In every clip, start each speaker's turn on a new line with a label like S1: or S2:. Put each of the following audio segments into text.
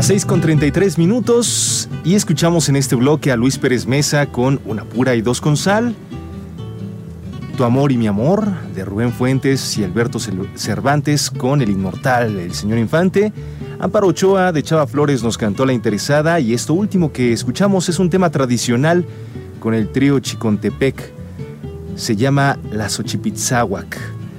S1: Las 6:33 y escuchamos en este bloque a Luis Pérez Mesa con Una pura y dos con sal, Tu amor y mi amor, de Rubén Fuentes y Alberto Cervantes con el inmortal, el señor Infante. Amparo Ochoa de Chava Flores nos cantó La Interesada, y esto último que escuchamos es un tema tradicional con el trío Chicontepec. Se llama La Xochipitzáhuac,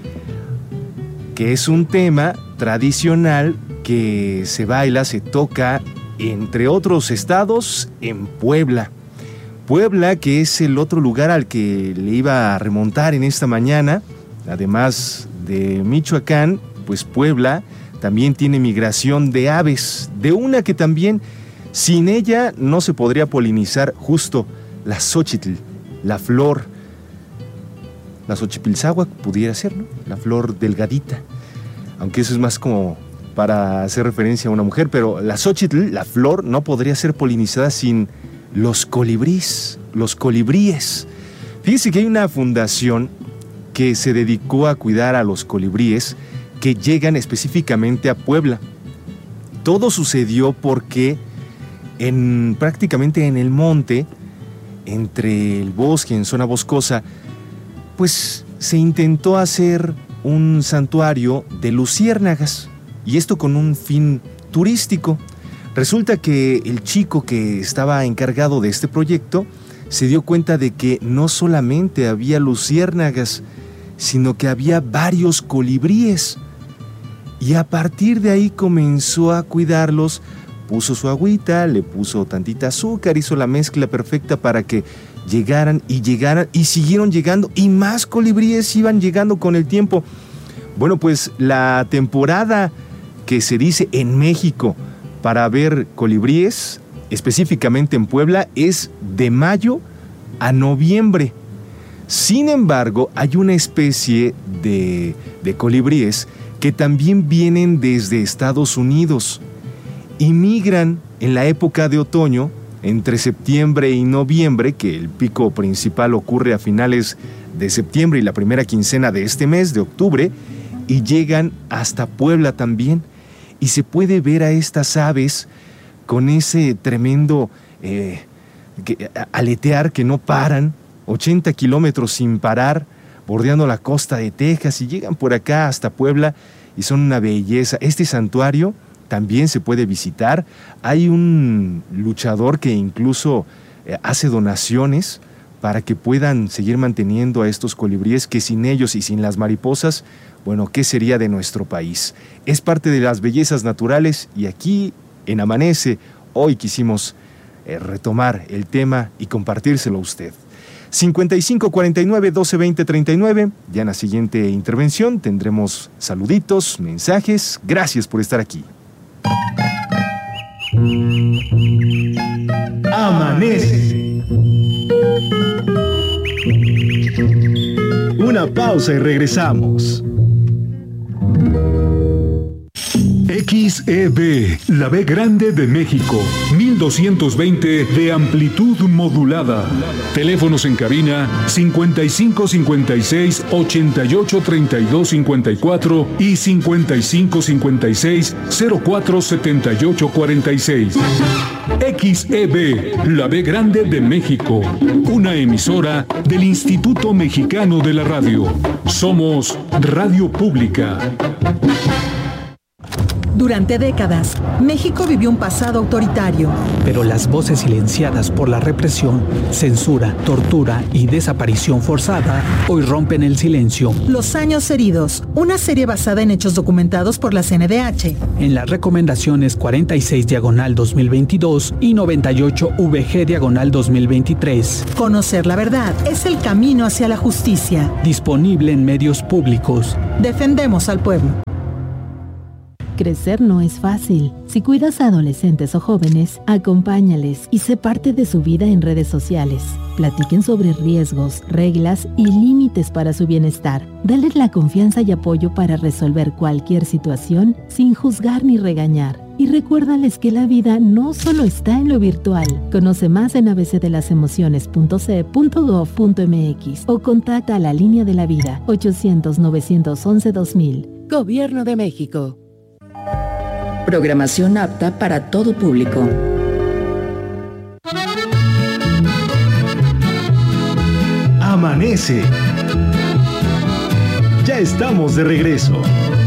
S1: que es un tema tradicional que se baila, se toca, entre otros estados, en Puebla. Puebla, que es el otro lugar al que le iba a remontar en esta mañana. Además de Michoacán, pues Puebla también tiene migración de aves, de una que también, sin ella, no se podría polinizar, justo la Xochitl, la flor. La Xochipilzáhuac pudiera ser, ¿no? La flor delgadita, aunque eso es más como para hacer referencia a una mujer, pero la Xochitl, la flor, no podría ser polinizada sin los colibríes. Fíjese que hay una fundación que se dedicó a cuidar a los colibríes que llegan específicamente a Puebla. Todo sucedió porque prácticamente en el monte, entre el bosque, en zona boscosa, pues se intentó hacer un santuario de luciérnagas, y esto con un fin turístico. Resulta que el chico que estaba encargado de este proyecto se dio cuenta de que no solamente había luciérnagas, sino que había varios colibríes. Y a partir de ahí comenzó a cuidarlos, puso su agüita, le puso tantita azúcar, hizo la mezcla perfecta para que llegaran, y siguieron llegando, y más colibríes iban llegando con el tiempo. Bueno, pues la temporada que se dice en México para ver colibríes, específicamente en Puebla, es de mayo a noviembre. Sin embargo, hay una especie de colibríes que también vienen desde Estados Unidos y migran en la época de otoño, entre septiembre y noviembre, que el pico principal ocurre a finales de septiembre y la primera quincena de este mes, de octubre, y llegan hasta Puebla también. Y se puede ver a estas aves con ese tremendo aletear que no paran, 80 kilómetros sin parar, bordeando la costa de Texas, y llegan por acá hasta Puebla y son una belleza. Este santuario también se puede visitar. Hay un luchador que incluso hace donaciones para que puedan seguir manteniendo a estos colibríes, que sin ellos y sin las mariposas, bueno, ¿qué sería de nuestro país? Es parte de las bellezas naturales, y aquí en Amanece hoy quisimos retomar el tema y compartírselo a usted. 55 49 12 20 39. Ya en la siguiente intervención tendremos saluditos, mensajes. Gracias por estar aquí.
S2: Amanece. Una pausa y regresamos. XEB, la B grande de México, 1220 de amplitud modulada. Teléfonos en cabina 55 56 88 32 54 y 55 56 04 78 46. XEB, la B grande de México, una emisora del Instituto Mexicano de la Radio. Somos Radio Pública.
S3: Durante décadas, México vivió un pasado autoritario.
S4: Pero las voces silenciadas por la represión, censura, tortura y desaparición forzada hoy rompen el silencio.
S3: Los años heridos, una serie basada en hechos documentados por la CNDH.
S4: En las recomendaciones 46/2022 y 98/VG/2023.
S3: Conocer la verdad es el camino hacia la justicia.
S4: Disponible en medios públicos.
S3: Defendemos al pueblo.
S5: Crecer no es fácil. Si cuidas a adolescentes o jóvenes, acompáñales y sé parte de su vida en redes sociales. Platiquen sobre riesgos, reglas y límites para su bienestar. Dales la confianza y apoyo para resolver cualquier situación sin juzgar ni regañar. Y recuérdales que la vida no solo está en lo virtual. Conoce más en abcdelasemociones.ce.gov.mx o contacta a la Línea de la Vida 800-911-2000. Gobierno de México.
S6: Programación apta para todo público.
S1: Amanece. Ya estamos de regreso.